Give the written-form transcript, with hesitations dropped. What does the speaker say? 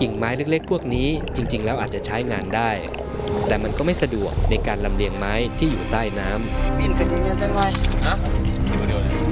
กิ่งไม้เล็กๆพวกนี้จริงๆแล้วอาจจะใช้งานได้แต่มันก็ไม่สะดวกในการลำเลียงไม้ที่อยู่ใต้น้ำบินกันยังไงจังไงฮะ